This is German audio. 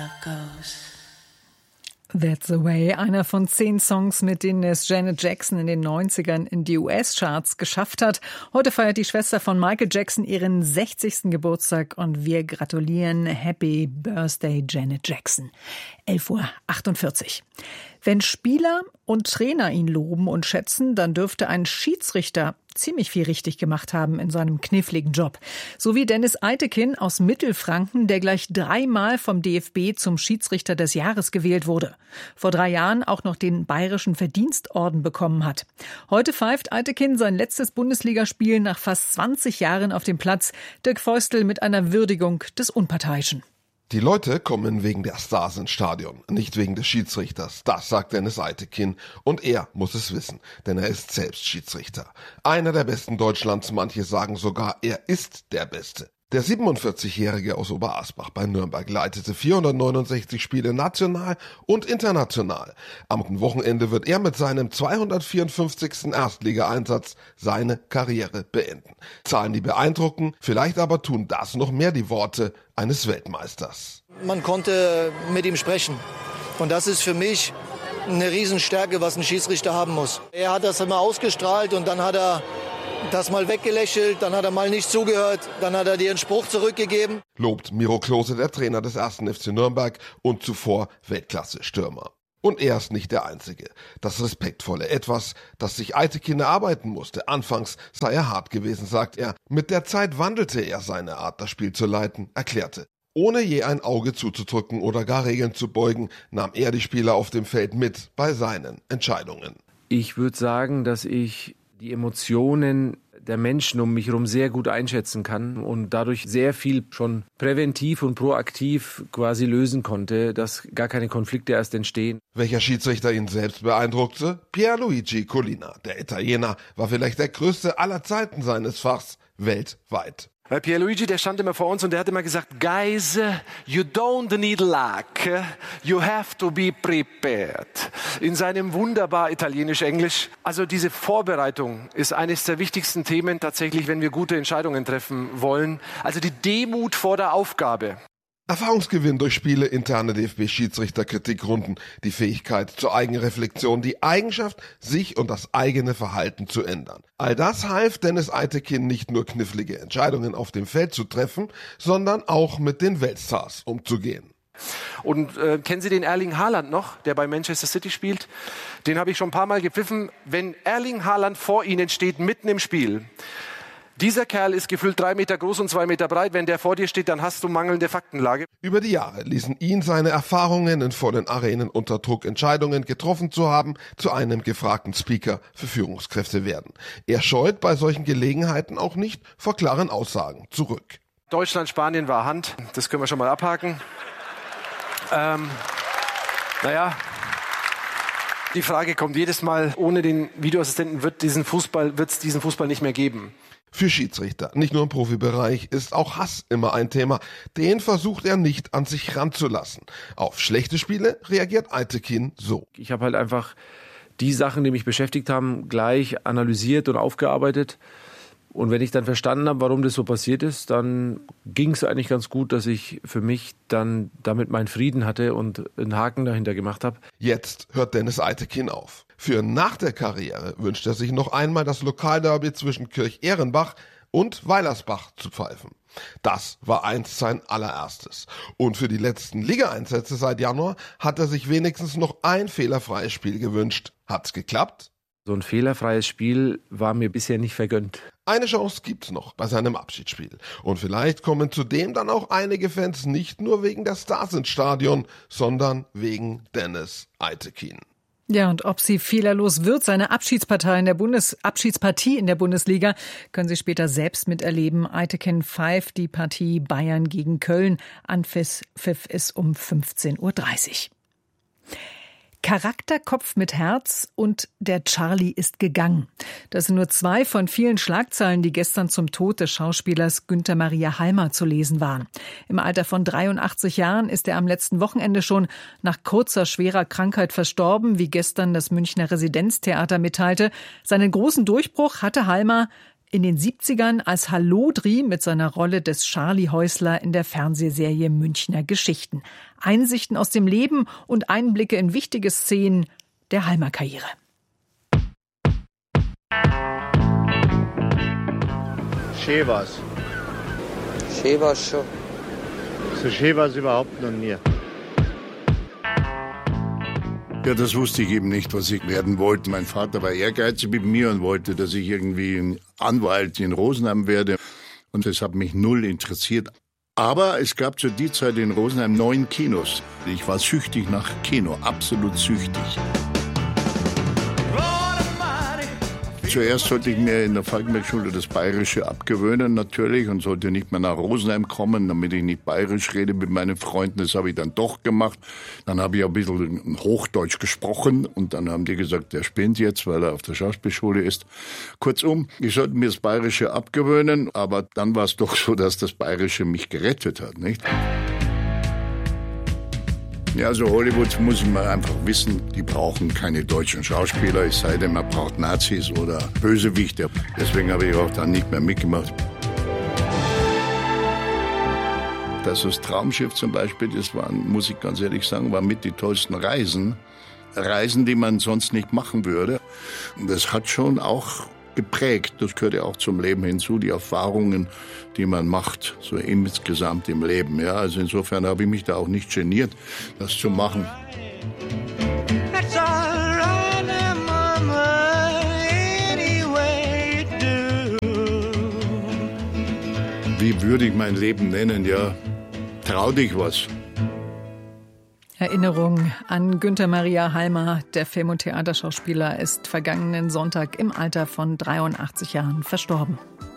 it goes. That's the Way, einer von 10 Songs, mit denen es Janet Jackson in den 90ern in die US-Charts geschafft hat. Heute feiert die Schwester von Michael Jackson ihren 60. Geburtstag und wir gratulieren Happy Birthday Janet Jackson. 11:48 Uhr. Wenn Spieler und Trainer ihn loben und schätzen, dann dürfte ein Schiedsrichter ziemlich viel richtig gemacht haben in seinem kniffligen Job. So wie Dennis Eitekin aus Mittelfranken, der gleich 3-mal vom DFB zum Schiedsrichter des Jahres gewählt wurde. Vor 3 Jahren auch noch den Bayerischen Verdienstorden bekommen hat. Heute pfeift Eitekin sein letztes Bundesligaspiel nach fast 20 Jahren auf dem Platz. Dirk Feustel mit einer Würdigung des Unparteiischen. Die Leute kommen wegen der Stars ins Stadion, nicht wegen des Schiedsrichters. Das sagt Dennis Eitekin. Und er muss es wissen, denn er ist selbst Schiedsrichter. Einer der Besten Deutschlands, manche sagen sogar, er ist der Beste. Der 47-Jährige aus Oberasbach bei Nürnberg leitete 469 Spiele national und international. Am Wochenende wird er mit seinem 254. Erstligaeinsatz seine Karriere beenden. Zahlen, die beeindrucken, vielleicht aber tun das noch mehr die Worte eines Weltmeisters. Man konnte mit ihm sprechen und das ist für mich eine Riesenstärke, was ein Schiedsrichter haben muss. Er hat das immer ausgestrahlt und dann hat er das mal weggelächelt, dann hat er mal nicht zugehört, dann hat er dir einen Spruch zurückgegeben. Lobt Miro Klose, der Trainer des 1. FC Nürnberg und zuvor Weltklasse-Stürmer. Und er ist nicht der Einzige. Das Respektvolle, etwas, das sich Eitekin erarbeiten musste. Anfangs sei er hart gewesen, sagt er. Mit der Zeit wandelte er seine Art, das Spiel zu leiten, erklärte. Ohne je ein Auge zuzudrücken oder gar Regeln zu beugen, nahm er die Spieler auf dem Feld mit bei seinen Entscheidungen. Ich würde sagen, dass ich die Emotionen der Menschen um mich herum sehr gut einschätzen kann und dadurch sehr viel schon präventiv und proaktiv quasi lösen konnte, dass gar keine Konflikte erst entstehen. Welcher Schiedsrichter ihn selbst beeindruckte? Pierluigi Collina. Der Italiener war vielleicht der größte aller Zeiten seines Fachs weltweit. Pierluigi, der stand immer vor uns und der hat immer gesagt, Guys, you don't need luck, you have to be prepared. In seinem wunderbar italienisch-englisch. Also diese Vorbereitung ist eines der wichtigsten Themen tatsächlich, wenn wir gute Entscheidungen treffen wollen. Also die Demut vor der Aufgabe. Erfahrungsgewinn durch Spiele, interne DFB-Schiedsrichter-Kritikrunden, die Fähigkeit zur Eigenreflexion, die Eigenschaft, sich und das eigene Verhalten zu ändern. All das half Dennis Eitekin nicht nur knifflige Entscheidungen auf dem Feld zu treffen, sondern auch mit den Weltstars umzugehen. Und kennen Sie den Erling Haaland noch, der bei Manchester City spielt? Den habe ich schon ein paar Mal gepfiffen. Wenn Erling Haaland vor Ihnen steht, mitten im Spiel, dieser Kerl ist gefühlt 3 Meter groß und 2 Meter breit. Wenn der vor dir steht, dann hast du mangelnde Faktenlage. Über die Jahre ließen ihn seine Erfahrungen in vollen Arenen unter Druck, Entscheidungen getroffen zu haben, zu einem gefragten Speaker für Führungskräfte werden. Er scheut bei solchen Gelegenheiten auch nicht vor klaren Aussagen zurück. Deutschland, Spanien war Hand. Das können wir schon mal abhaken. Die Frage kommt jedes Mal, ohne den Videoassistenten wird es diesen Fußball nicht mehr geben. Für Schiedsrichter, nicht nur im Profibereich, ist auch Hass immer ein Thema. Den versucht er nicht an sich ranzulassen. Auf schlechte Spiele reagiert Eitekin so. Ich habe halt einfach die Sachen, die mich beschäftigt haben, gleich analysiert und aufgearbeitet. Und wenn ich dann verstanden habe, warum das so passiert ist, dann ging es eigentlich ganz gut, dass ich für mich dann damit meinen Frieden hatte und einen Haken dahinter gemacht habe. Jetzt hört Dennis Eitekin auf. Für nach der Karriere wünscht er sich noch einmal das Lokalderby zwischen Kirch-Ehrenbach und Weilersbach zu pfeifen. Das war einst sein allererstes. Und für die letzten Ligaeinsätze seit Januar hat er sich wenigstens noch ein fehlerfreies Spiel gewünscht. Hat's geklappt? So ein fehlerfreies Spiel war mir bisher nicht vergönnt. Eine Chance gibt's noch bei seinem Abschiedsspiel. Und vielleicht kommen zudem dann auch einige Fans nicht nur wegen der Stars ins Stadion, sondern wegen Dennis Eitekin. Ja, und ob sie fehlerlos wird, seine Abschiedspartie in der Bundesliga, können Sie später selbst miterleben. Eitekin pfeift die Partie Bayern gegen Köln. Anpfiff ist um 15:30 Uhr. Charakterkopf mit Herz und der Charlie ist gegangen. Das sind nur 2 von vielen Schlagzeilen, die gestern zum Tod des Schauspielers Günther Maria Halmer zu lesen waren. Im Alter von 83 Jahren ist er am letzten Wochenende schon nach kurzer, schwerer Krankheit verstorben, wie gestern das Münchner Residenztheater mitteilte. Seinen großen Durchbruch hatte Halmer In den 70ern als Hallodri mit seiner Rolle des Charlie Häusler in der Fernsehserie Münchner Geschichten. Einsichten aus dem Leben und Einblicke in wichtige Szenen der Halmer-Karriere. Schön war's. Schön war's schon. So schön war's überhaupt noch nie. Ja, das wusste ich eben nicht, was ich werden wollte. Mein Vater war ehrgeizig mit mir und wollte, dass ich irgendwie ein Anwalt in Rosenheim werde. Und das hat mich null interessiert. Aber es gab zu der Zeit in Rosenheim 9 Kinos. Ich war süchtig nach Kino, absolut süchtig. Zuerst sollte ich mir in der Falkenberg-Schule das Bayerische abgewöhnen, natürlich, und sollte nicht mehr nach Rosenheim kommen, damit ich nicht Bayerisch rede mit meinen Freunden. Das habe ich dann doch gemacht. Dann habe ich ein bisschen Hochdeutsch gesprochen und dann haben die gesagt, der spinnt jetzt, weil er auf der Schauspielschule ist. Kurzum, ich sollte mir das Bayerische abgewöhnen, aber dann war es doch so, dass das Bayerische mich gerettet hat, nicht? Ja, also Hollywood muss man einfach wissen, die brauchen keine deutschen Schauspieler, es sei denn, man braucht Nazis oder Bösewichte. Deswegen habe ich auch dann nicht mehr mitgemacht. Das Traumschiff zum Beispiel, das waren, muss ich ganz ehrlich sagen, waren mit die tollsten Reisen. Reisen, die man sonst nicht machen würde. Und das hat schon auch geprägt. Das gehört ja auch zum Leben hinzu, die Erfahrungen, die man macht, so insgesamt im Leben. Ja, also insofern habe ich mich da auch nicht geniert, das zu machen. Wie würde ich mein Leben nennen? Ja, trau dich was. Erinnerung an Günther Maria Halmer, der Film- und Theaterschauspieler, ist vergangenen Sonntag im Alter von 83 Jahren verstorben.